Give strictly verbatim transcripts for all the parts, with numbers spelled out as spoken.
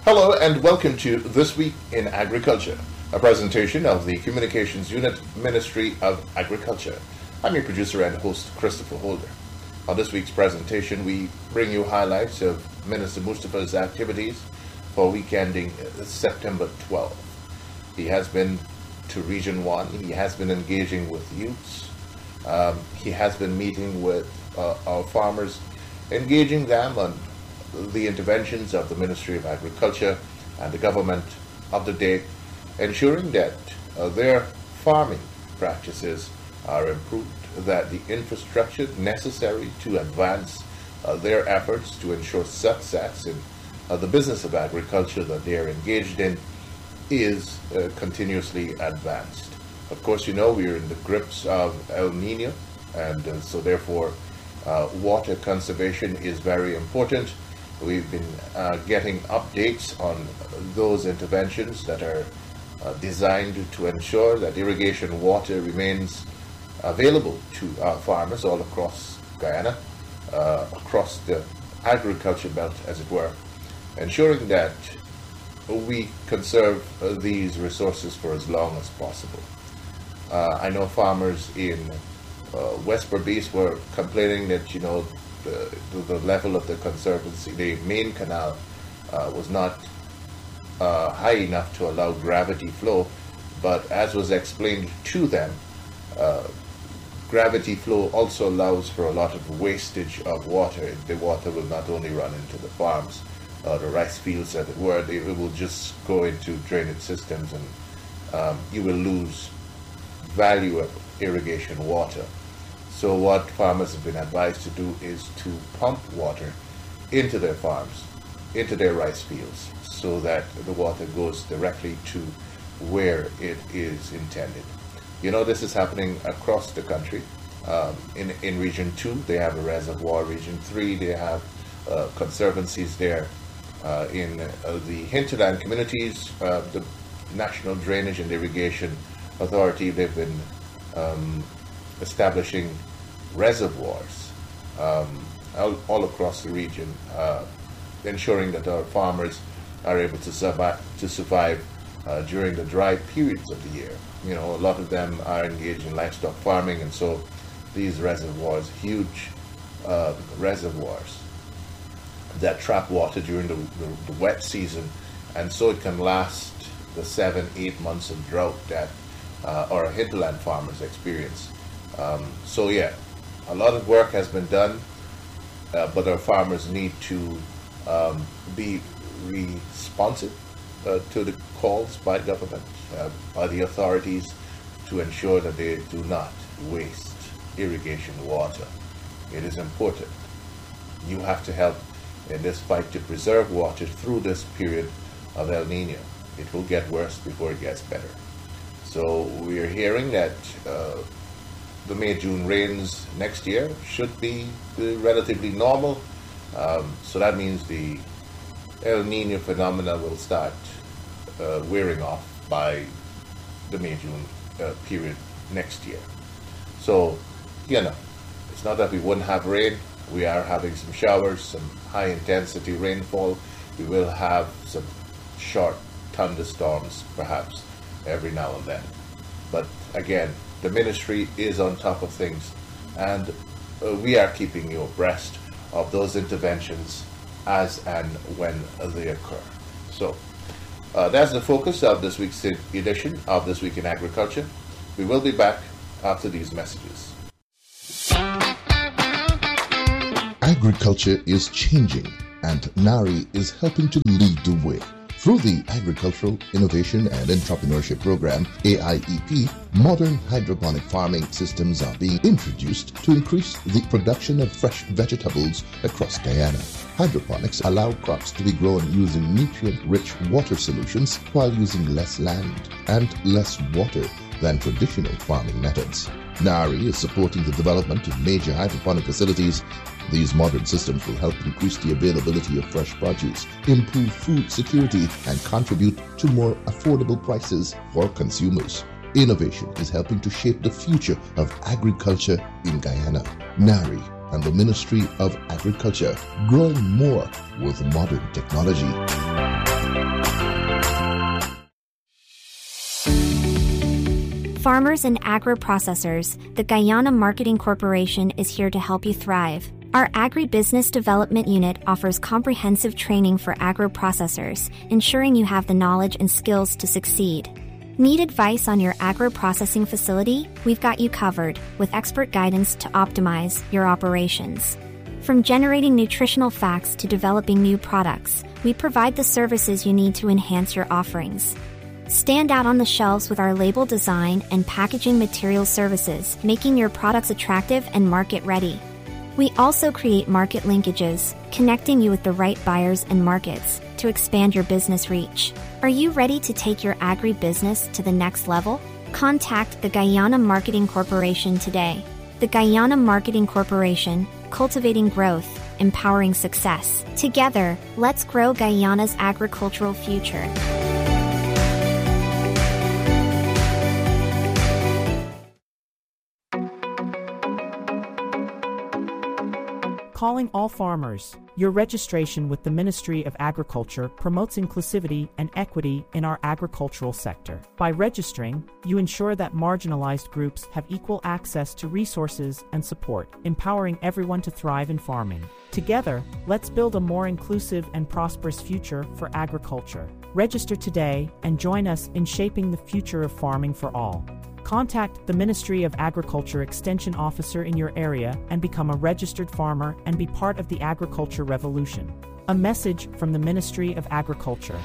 Hello and welcome to This Week in Agriculture, a presentation of the Communications Unit, Ministry of Agriculture. I'm your producer and host, Christopher Holder. On this week's presentation, we bring you highlights of Minister Mustafa's activities for week ending September twelfth. He has been to Region one, he has been engaging with youths, um, he has been meeting with uh, our farmers, engaging them on the interventions of the Ministry of Agriculture and the government of the day, ensuring that uh, their farming practices are improved, that the infrastructure necessary to advance uh, their efforts to ensure success in uh, the business of agriculture that they are engaged in is uh, continuously advanced. Of course, you know, we are in the grips of El Nino, and uh, so therefore uh, water conservation is very important. We've been uh, getting updates on those interventions that are uh, designed to ensure that irrigation water remains available to our farmers all across Guyana, uh, across the agriculture belt, as it were, ensuring that we conserve uh, these resources for as long as possible. Uh, I know farmers in uh, West Berbice were complaining that, you know, The, the level of the conservancy, the main canal, uh, was not uh, high enough to allow gravity flow, but as was explained to them, uh, gravity flow also allows for a lot of wastage of water. The water will not only run into the farms, uh, the rice fields, as it were, they, it will just go into drainage systems, and um, you will lose value of irrigation water. So what farmers have been advised to do is to pump water into their farms, into their rice fields, so that the water goes directly to where it is intended. You know, this is happening across the country. Um, in, in Region two, they have a reservoir. Region three, they have uh, conservancies there. Uh, in uh, the hinterland communities, uh, the National Drainage and Irrigation Authority, they've been um, establishing reservoirs um, all, all across the region, uh, ensuring that our farmers are able to survive, to survive uh, during the dry periods of the year. You know, a lot of them are engaged in livestock farming, and so these reservoirs, huge uh, reservoirs that trap water during the, the, the wet season, and so it can last the seven, eight months of drought that uh, our hinterland farmers experience. Um, so yeah, a lot of work has been done, uh, but our farmers need to um, be responsive uh, to the calls by government, uh, by the authorities, to ensure that they do not waste irrigation water. It is important. You have to help in this fight to preserve water through this period of El Nino. It will get worse before it gets better. So we are hearing that uh, the May-June rains next year should be uh, relatively normal. Um, so that means the El Nino phenomena will start uh, wearing off by the May-June uh, period next year. So, you know, it's not that we wouldn't have rain. We are having some showers, some high-intensity rainfall. We will have some short thunderstorms, perhaps, every now and then. But again, the ministry is on top of things, and uh, we are keeping you abreast of those interventions as and when they occur. So uh, that's the focus of this week's edition of This Week in Agriculture. We will be back after these messages. Agriculture is changing, and NARI is helping to lead the way. Through the Agricultural Innovation and Entrepreneurship Program, A I E P, modern hydroponic farming systems are being introduced to increase the production of fresh vegetables across Guyana. Hydroponics allow crops to be grown using nutrient-rich water solutions while using less land and less water than traditional farming methods. NARI is supporting the development of major hydroponic facilities. These modern systems will help increase the availability of fresh produce, improve food security, and contribute to more affordable prices for consumers. Innovation is helping to shape the future of agriculture in Guyana. NARI and the Ministry of Agriculture, growing more with modern technology. Farmers and agro-processors, the Guyana Marketing Corporation is here to help you thrive. Our Agribusiness Development Unit offers comprehensive training for agro-processors, ensuring you have the knowledge and skills to succeed. Need advice on your agro-processing facility? We've got you covered, with expert guidance to optimize your operations. From generating nutritional facts to developing new products, we provide the services you need to enhance your offerings. Stand out on the shelves with our label design and packaging material services, making your products attractive and market-ready. We also create market linkages, connecting you with the right buyers and markets to expand your business reach. Are you ready to take your agribusiness to the next level? Contact the Guyana Marketing Corporation today. The Guyana Marketing Corporation, cultivating growth, empowering success. Together, let's grow Guyana's agricultural future. Calling all farmers. Your registration with the Ministry of Agriculture promotes inclusivity and equity in our agricultural sector. By registering, you ensure that marginalized groups have equal access to resources and support, empowering everyone to thrive in farming. Together, let's build a more inclusive and prosperous future for agriculture. Register today and join us in shaping the future of farming for all. Contact the Ministry of Agriculture Extension Officer in your area and become a registered farmer and be part of the agriculture revolution. A message from the Ministry of Agriculture.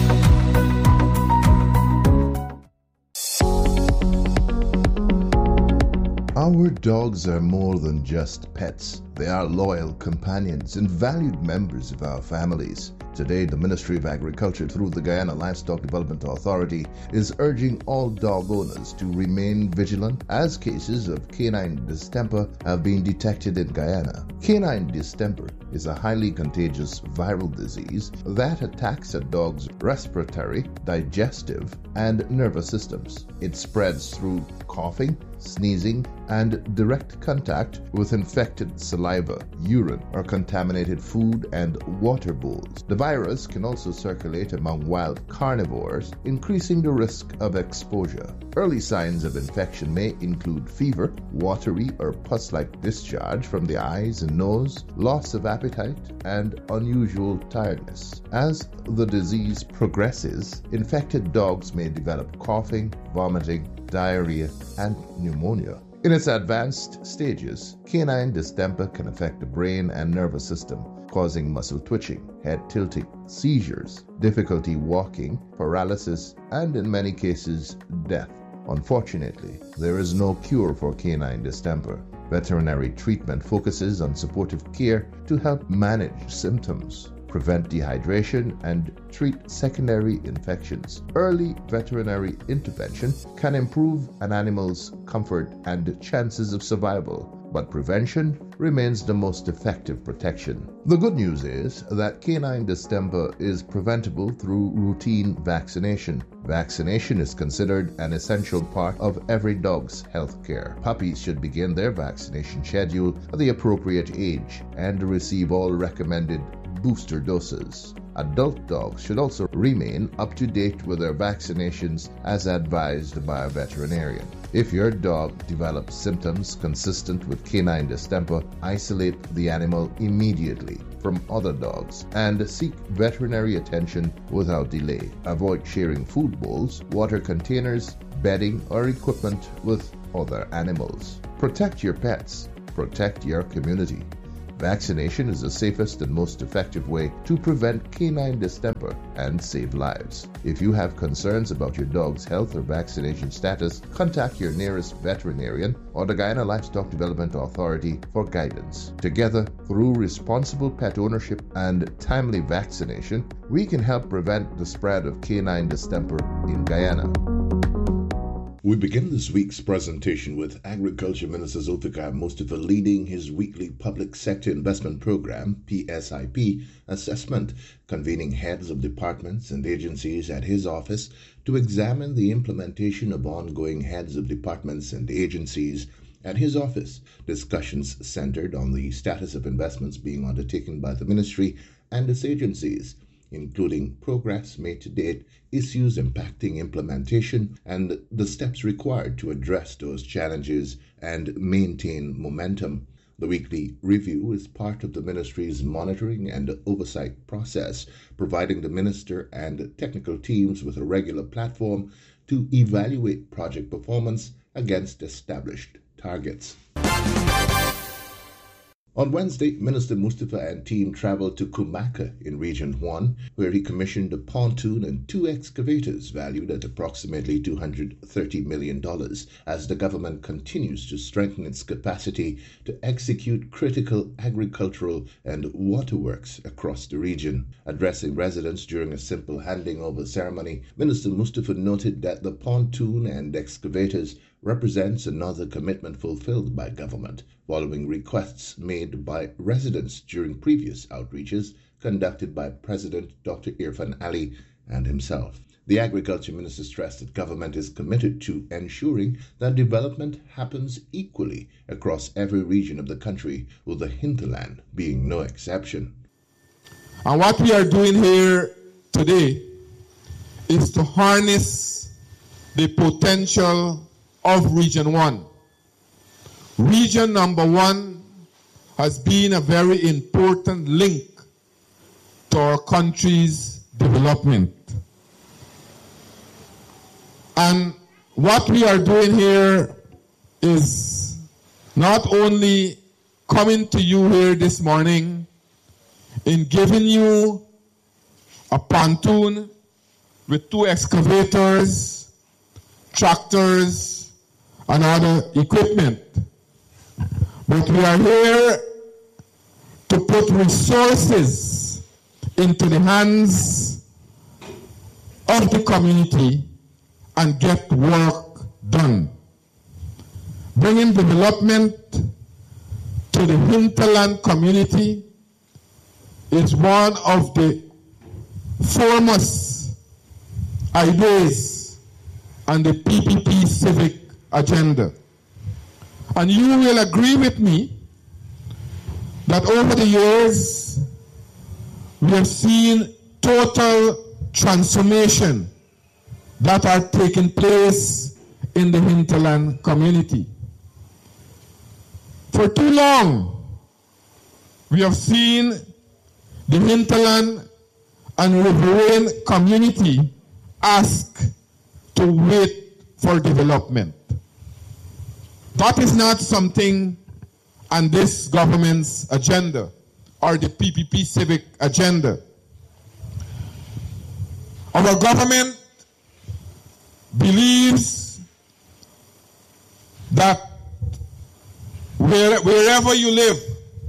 Our dogs are more than just pets. They are loyal companions and valued members of our families. Today, the Ministry of Agriculture, through the Guyana Livestock Development Authority, is urging all dog owners to remain vigilant as cases of canine distemper have been detected in Guyana. Canine distemper is a highly contagious viral disease that attacks a dog's respiratory, digestive, and nervous systems. It spreads through coughing, sneezing, and direct contact with infected saliva, urine, or contaminated food and water bowls. The virus can also circulate among wild carnivores, increasing the risk of exposure. Early signs of infection may include fever, watery or pus-like discharge from the eyes and nose, loss of appetite, and unusual tiredness. As the disease progresses, infected dogs may develop coughing, vomiting, diarrhea, and pneumonia. In its advanced stages, canine distemper can affect the brain and nervous system, causing muscle twitching, head tilting, seizures, difficulty walking, paralysis, and in many cases, death. Unfortunately, there is no cure for canine distemper. Veterinary treatment focuses on supportive care to help manage symptoms, prevent dehydration, and treat secondary infections. Early veterinary intervention can improve an animal's comfort and chances of survival, but prevention remains the most effective protection. The good news is that canine distemper is preventable through routine vaccination. Vaccination is considered an essential part of every dog's health care. Puppies should begin their vaccination schedule at the appropriate age and receive all recommended booster doses. Adult dogs should also remain up to date with their vaccinations as advised by a veterinarian. If your dog develops symptoms consistent with canine distemper, isolate the animal immediately from other dogs and seek veterinary attention without delay. Avoid sharing food bowls, water containers, bedding, or equipment with other animals. Protect your pets. Protect your community. Vaccination is the safest and most effective way to prevent canine distemper and save lives. If you have concerns about your dog's health or vaccination status, contact your nearest veterinarian or the Guyana Livestock Development Authority for guidance. Together, through responsible pet ownership and timely vaccination, we can help prevent the spread of canine distemper in Guyana. We begin this week's presentation with Agriculture Minister Zulfikar Mustafa leading his weekly Public Sector Investment Program, P S I P, assessment, convening heads of departments and agencies at his office to examine the implementation of ongoing heads of departments and agencies at his office. Discussions centered on the status of investments being undertaken by the ministry and its agencies. including progress made to date, issues impacting implementation, and the steps required to address those challenges and maintain momentum. The weekly review is part of the ministry's monitoring and oversight process, providing the minister and technical teams with a regular platform to evaluate project performance against established targets. On Wednesday, Minister Mustafa and team traveled to Kumaka in Region one, where he commissioned a pontoon and two excavators valued at approximately two hundred thirty million dollars as the government continues to strengthen its capacity to execute critical agricultural and waterworks across the region. Addressing residents during a simple handing over ceremony, Minister Mustafa noted that the pontoon and excavators represents another commitment fulfilled by government, following requests made by residents during previous outreaches conducted by President Doctor Irfan Ali and himself. The Agriculture Minister stressed that government is committed to ensuring that development happens equally across every region of the country, with the hinterland being no exception. And what we are doing here today is to harness the potential of Region one. Region number one has been a very important link to our country's development. And what we are doing here is not only coming to you here this morning in giving you a pontoon with two excavators, tractors, and other equipment, but we are here to put resources into the hands of the community and get work done. Bringing development to the hinterland community is one of the foremost ideas on the P P P civic agenda. And you will agree with me that over the years we have seen total transformation that are taking place in the hinterland community. For too long, we have seen the hinterland and riverine community ask to wait for development. That is not something on this government's agenda or the P P P civic agenda. Our government believes that where, wherever you live,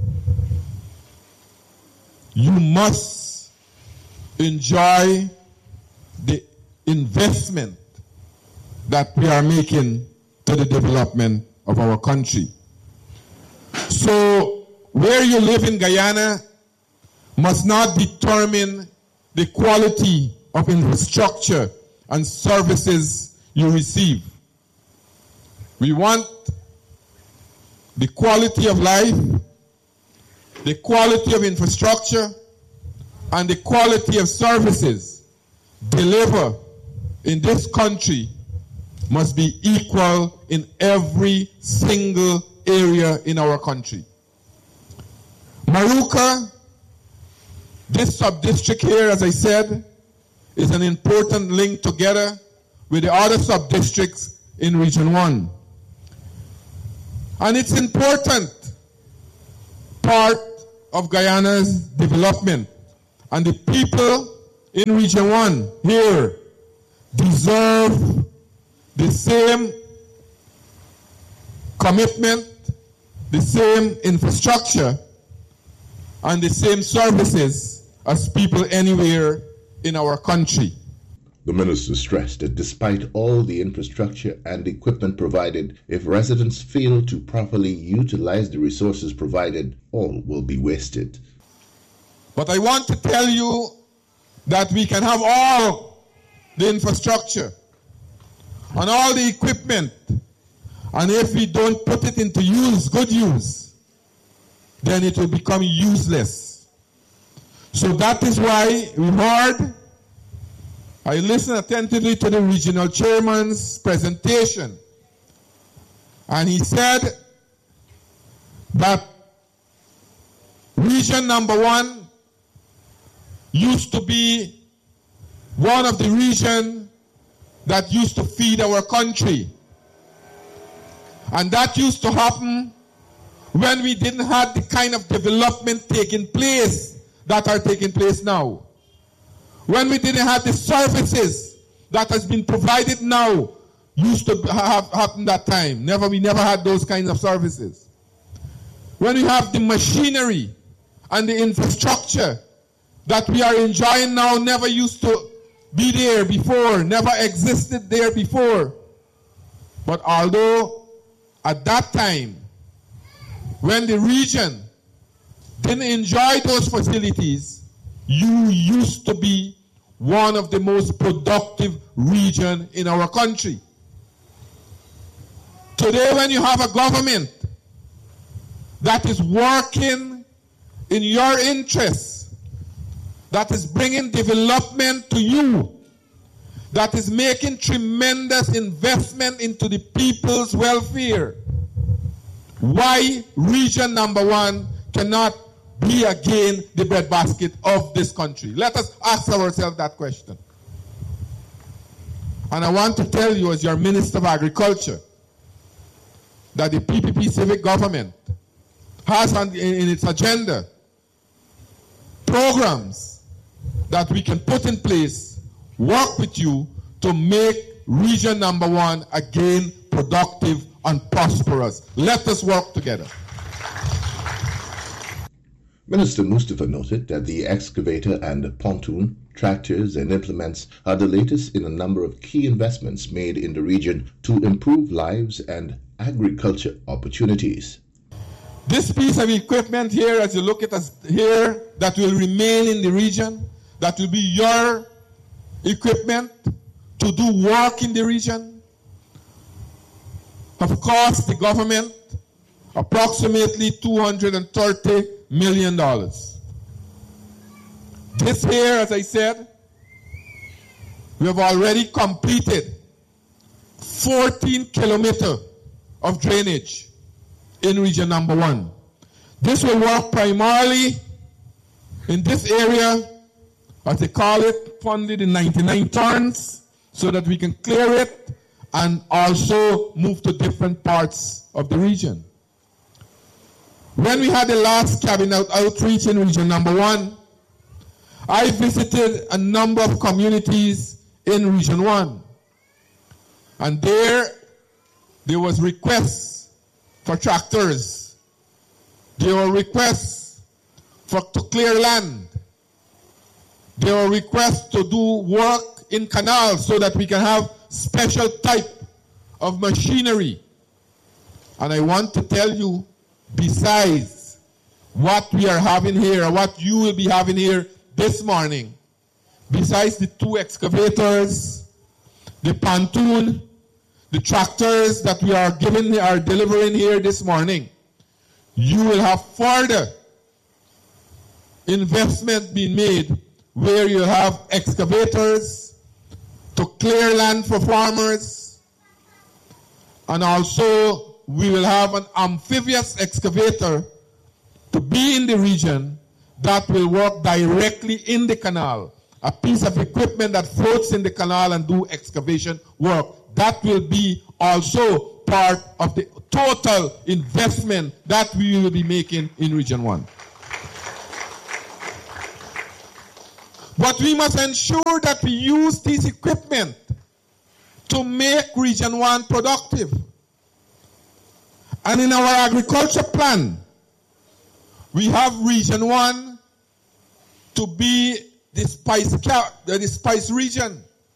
you must enjoy the investment that we are making to the development of our country. So where you live in Guyana must not determine the quality of infrastructure and services you receive. We want the quality of life, the quality of infrastructure, and the quality of services delivered in this country must be equal in every single area in our country. Maruka, this sub-district here, as I said, is an important link together with the other sub-districts in Region one. And it's important part of Guyana's development. And the people in Region one here deserve the same commitment, the same infrastructure, and the same services as people anywhere in our country. The minister stressed that despite all the infrastructure and equipment provided, if residents fail to properly utilize the resources provided, all will be wasted. But I want to tell you that we can have all the infrastructure and all the equipment, and if we don't put it into use, good use, then it will become useless. So that is why we heard, I listened attentively to the regional chairman's presentation, and he said that region number one used to be one of the regions that used to feed our country. And that used to happen when we didn't have the kind of development taking place that are taking place now. When we didn't have the services that has been provided now, used to have happened that time. Never, we never had those kinds of services. When we have the machinery and the infrastructure that we are enjoying now, never used to be there before, never existed there before. But although at that time, when the region didn't enjoy those facilities, you used to be one of the most productive regions in our country. Today, when you have a government that is working in your interests, that is bringing development to you, that is making tremendous investment into the people's welfare, why region number one cannot be again the breadbasket of this country? Let us ask ourselves that question. And I want to tell you, as your Minister of Agriculture, that the P P P civic government has on, in, in its agenda programs that we can put in place, work with you to make region number one again productive and prosperous. Let us work together. Minister Mustafa noted that the excavator and pontoon, tractors and implements are the latest in a number of key investments made in the region to improve lives and agriculture opportunities. This piece of equipment here, as you look at us here, that will remain in the region, that will be your equipment to do work in the region. Of course, the government, approximately two hundred thirty million dollars. This here, as I said, we have already completed fourteen kilometers of drainage in region number one. This will work primarily in this area, as they call it, funded in ninety-nine turns, so that we can clear it and also move to different parts of the region. When we had the last cabinet outreach in region number one, I visited a number of communities in region one. And there, there was requests for tractors. There were requests for to clear land. There were requests to do work in canals so that we can have special type of machinery. And I want to tell you, besides what we are having here, or what you will be having here this morning, besides the two excavators, the pontoon, the tractors that we are giving, are delivering here this morning, you will have further investment being made where you have excavators to clear land for farmers, and also we will have an amphibious excavator to be in the region that will work directly in the canal, a piece of equipment that floats in the canal and do excavation work. That will be also part of the total investment that we will be making in region one. But we must ensure that we use this equipment to make region one productive. And in our agriculture plan, we have region one to be the spice, cap, the spice region.